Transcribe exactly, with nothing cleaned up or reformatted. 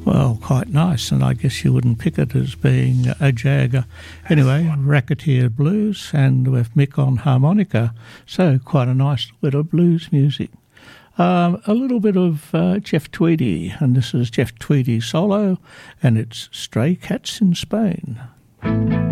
Well, quite nice, and I guess you wouldn't pick it as being a jagger. Anyway, Racketeer Blues, and with Mick on harmonica, so quite a nice bit of blues music. Um, a little bit of uh, Jeff Tweedy, and this is Jeff Tweedy solo, and it's Stray Cats in Spain.